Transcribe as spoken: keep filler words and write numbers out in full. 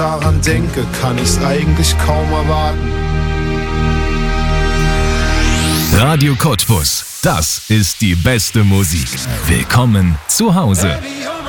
daran denke, kann ich's eigentlich kaum erwarten. Radio Cottbus, das ist die beste Musik. Willkommen zu Hause.